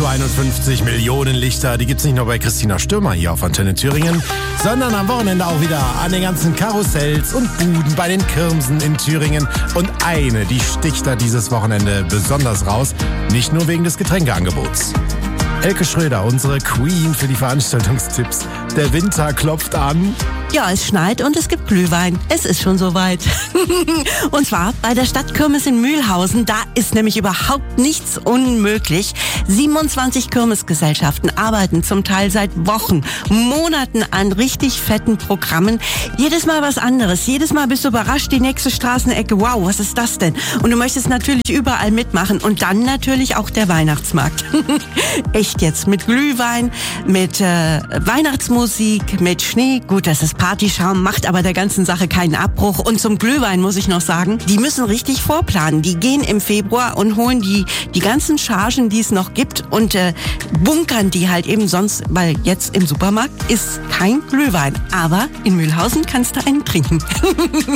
Nahezu 51 Millionen Lichter, die gibt's nicht nur bei Christina Stürmer hier auf Antenne Thüringen, sondern am Wochenende auch wieder an den ganzen Karussells und Buden bei den Kirmsen in Thüringen. Und eine, die sticht da dieses Wochenende besonders raus, nicht nur wegen des Getränkeangebots. Elke Schröder, unsere Queen für die Veranstaltungstipps. Der Winter klopft an. Ja, es schneit und es gibt Glühwein. Es ist schon soweit. Und zwar bei der Stadtkirmes in Mühlhausen. Da ist nämlich überhaupt nichts unmöglich. 27 Kirmesgesellschaften arbeiten zum Teil seit Wochen, Monaten an richtig fetten Programmen. Jedes Mal was anderes. Jedes Mal bist du überrascht, die nächste Straßenecke. Wow, was ist das denn? Und du möchtest natürlich überall mitmachen. Und dann natürlich auch der Weihnachtsmarkt. Echt jetzt. Mit Glühwein, mit Weihnachtsmusik, mit Schnee. Gut, das ist Partyschaum, macht aber der ganzen Sache keinen Abbruch. Und zum Glühwein muss ich noch sagen, die müssen richtig vorplanen. Die gehen im Februar und holen die ganzen Chargen, die es noch gibt und bunkern die halt eben sonst, weil jetzt im Supermarkt ist kein Glühwein. Aber in Mühlhausen kannst du einen trinken.